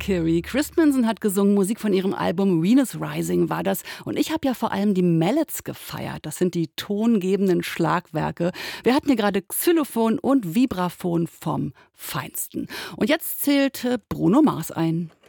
Carey. Chris Manson hat gesungen, Musik von ihrem Album Venus Rising war das. Und ich habe ja vor allem die Mallets gefeiert. Das sind die tongebenden Schlagwerke. Wir hatten hier gerade Xylophon und Vibraphon vom Feinsten. Und jetzt zählt Bruno Mars ein.